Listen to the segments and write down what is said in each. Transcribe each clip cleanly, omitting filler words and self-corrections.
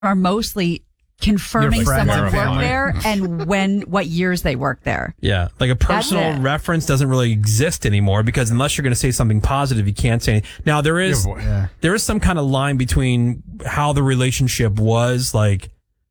are mostly confirming friends someone and worked family. there and what years they worked there. Yeah, like a personal That's it. reference doesn't really exist anymore because unless you're going to say something positive, you can't say anything. Now there is some kind of line between how the relationship was. Like,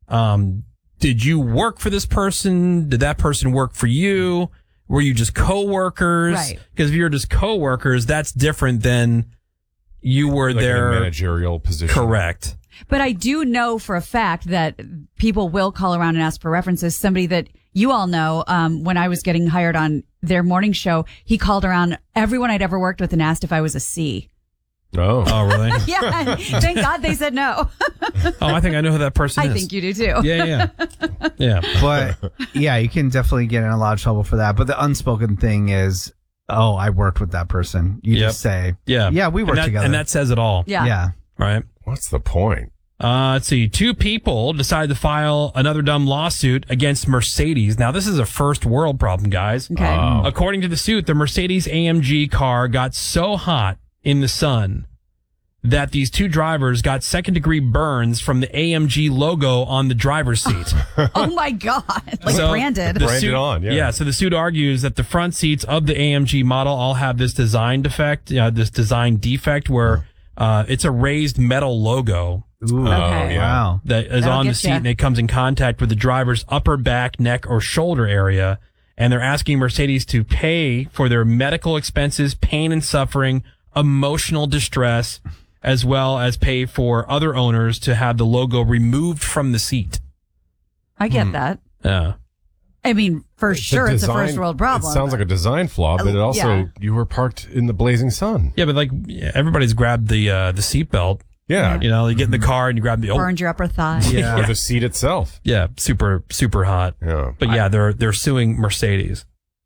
did you work for this person? Did that person work for you? Were you just coworkers? Right. Because if you're just coworkers, that's different than you were like there. in a managerial position. Correct. But I do know for a fact that people will call around and ask for references. Somebody that you all know, when I was getting hired on their morning show, he called around everyone I'd ever worked with and asked if I was a C. Oh, really? Yeah. Thank God they said no. I think I know who that person is. I think you do too. Yeah. But yeah, you can definitely get in a lot of trouble for that. But the unspoken thing is, oh, I worked with that person. You just say, yeah, we worked together. And that says it all. Yeah. Right? What's the point? Let's see. 2 people decided to file another dumb lawsuit against Mercedes. Now, this is a first world problem, guys. Okay. According to the suit, the Mercedes AMG car got so hot in the sun that these 2 drivers got second-degree burns from the AMG logo on the driver's seat. Oh my God. Like branded. Branded on, yeah. Yeah, so the suit argues that the front seats of the AMG model all have this design defect, where it's a raised metal logo. Ooh, Okay. Wow. That is That'll on the get seat ya. and it comes in contact with the driver's upper back, neck, or shoulder area. And they're asking Mercedes to pay for their medical expenses, pain and suffering, emotional distress, as well as pay for other owners to have the logo removed from the seat. I get that. Yeah. I mean, for sure, it's a first world problem. It sounds like a design flaw, but it also, you were parked in the blazing sun. Yeah, but like everybody's grabbed the seatbelt. Yeah. You know, you get in the car and you grab the burned your upper thigh. Or the seat itself. Yeah, super, super hot. Yeah. But yeah, they're suing Mercedes.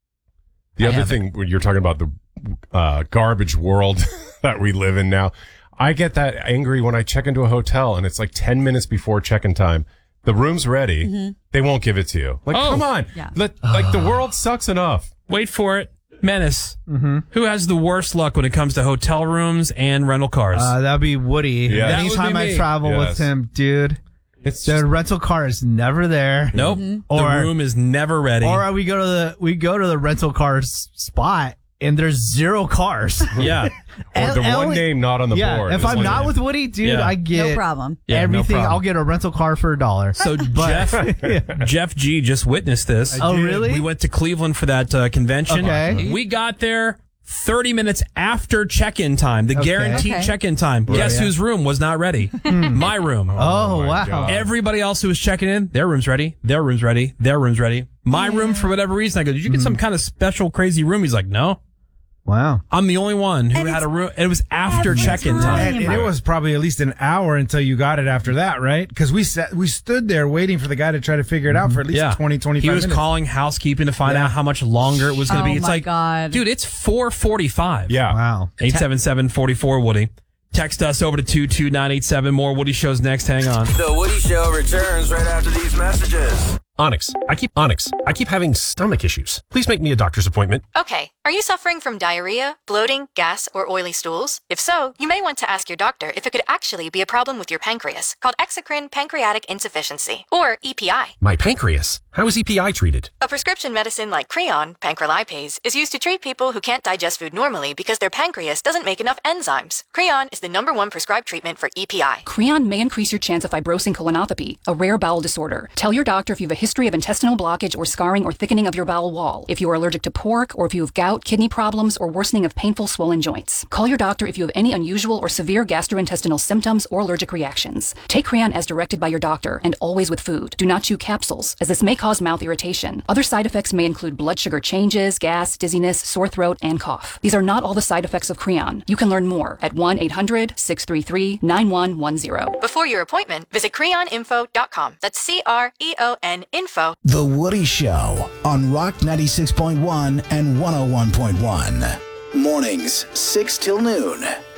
The other thing, when you're talking about the garbage world that we live in now, I get that angry when I check into a hotel and it's like 10 minutes before check-in time. The room's ready. They won't give it to you. Like, come on. Yeah. Like, the world sucks enough. Wait for it. Menace. Who has the worst luck when it comes to hotel rooms and rental cars? That'd be Woody. Yeah. That Anytime would be I me. travel Yes. with him, dude, the rental car is never there. Nope. Or- The room is never ready. Or we go to the rental car spot and there's 0 cars. Yeah. Or the one only- name not on the Yeah, board. if is I'm one not name. with Woody, dude, Yeah. I get No problem. Yeah, no everything. problem. I'll get a rental car for $1. So Jeff G just witnessed this. Oh, really? We went to Cleveland for that convention. Okay. We got there 30 minutes after check-in time, the guaranteed Okay. check-in time. Guess whose room was not ready? My room. Oh, my wow. God. Everybody else who was checking in, their room's ready. Their room's ready. Their room's ready. My room, for whatever reason, I go, did you get some kind of special crazy room? He's like, no. Wow. I'm the only one who And had it's a room. It was after every check-in time. time. And it was probably at least an hour until you got it after that, right? Because we stood there waiting for the guy to try to figure it out for at least 20, 25 He was minutes. calling housekeeping to find out how much longer it was going to Oh be. It's my like, God. dude, it's 4:45. Yeah. Wow. 877-44 Woody. Text us over to 22987. More Woody shows next. Hang on. The Woody Show returns right after these messages. Onyx, I keep having stomach issues. Please make me a doctor's appointment. Okay, are you suffering from diarrhea, bloating, gas, or oily stools? If so, you may want to ask your doctor if it could actually be a problem with your pancreas, called exocrine pancreatic insufficiency, or EPI. My pancreas. How is EPI treated? A prescription medicine like Creon, pancrelipase, is used to treat people who can't digest food normally because their pancreas doesn't make enough enzymes. Creon is the #1 prescribed treatment for EPI. Creon may increase your chance of fibrosing colonopathy, a rare bowel disorder. Tell your doctor if you have a history of intestinal blockage or scarring or thickening of your bowel wall, if you are allergic to pork, or if you have gout, kidney problems, or worsening of painful swollen joints. Call your doctor if you have any unusual or severe gastrointestinal symptoms or allergic reactions. Take Creon as directed by your doctor and always with food. Do not chew capsules, as this may cause mouth irritation. Other side effects may include blood sugar changes, gas, dizziness, sore throat, and cough. These are not all the side effects of Creon. You can learn more at 1-800-633-9110. Before your appointment, visit creoninfo.com. That's CREON info. The Woody Show on Rock 96.1 and 101.1. Mornings, 6 till noon.